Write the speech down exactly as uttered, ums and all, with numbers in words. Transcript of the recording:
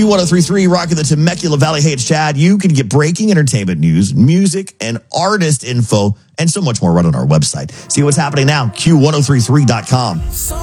one oh three point three, rocking the Temecula Valley. Hey, it's Chad. You can get breaking entertainment news, music, and artist info, and so much more right on our website. See what's happening now, Q ten thirty-three dot com.